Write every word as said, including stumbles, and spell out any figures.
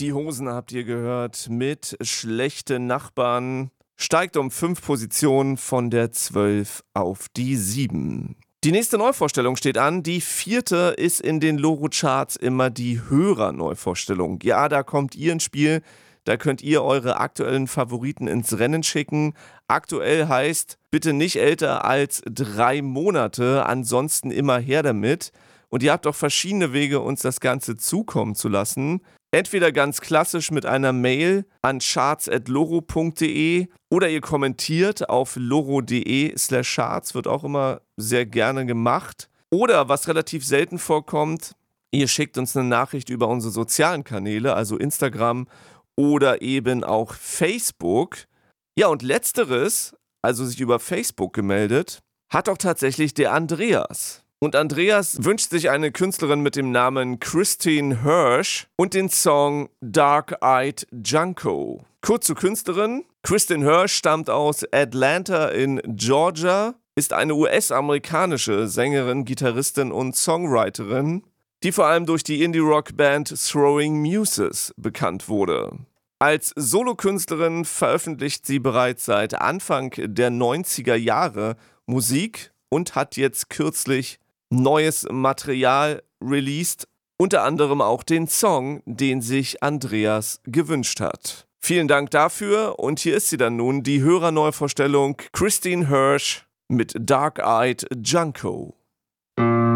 Die Hosen habt ihr gehört mit Schlechte Nachbarn. Steigt um fünf Positionen von der zwölf auf die sieben. Die nächste Neuvorstellung steht an. Die vierte ist in den Loro-Charts immer die Hörer-Neuvorstellung. Ja, da kommt ihr ins Spiel. Da könnt ihr eure aktuellen Favoriten ins Rennen schicken. Aktuell heißt bitte nicht älter als drei Monate, ansonsten immer her damit. Und ihr habt auch verschiedene Wege, uns das Ganze zukommen zu lassen. Entweder ganz klassisch mit einer Mail an charts at loro punkt de oder ihr kommentiert auf loro.de slash charts, wird auch immer sehr gerne gemacht. Oder, was relativ selten vorkommt, ihr schickt uns eine Nachricht über unsere sozialen Kanäle, also Instagram oder eben auch Facebook. Ja, und letzteres, also sich über Facebook gemeldet, hat auch tatsächlich der Andreas. Und Andreas wünscht sich eine Künstlerin mit dem Namen Christine Hirsch und den Song Dark Eyed Junko. Kurz zur Künstlerin. Christine Hirsch stammt aus Atlanta in Georgia, ist eine U S-amerikanische Sängerin, Gitarristin und Songwriterin, die vor allem durch die Indie-Rock-Band Throwing Muses bekannt wurde. Als Solokünstlerin veröffentlicht sie bereits seit Anfang der neunziger Jahre Musik und hat jetzt kürzlich neues Material released, unter anderem auch den Song, den sich Andreas gewünscht hat. Vielen Dank dafür und hier ist sie dann nun, die Hörerneuvorstellung Christine Hirsch mit Dark Eyed Junko.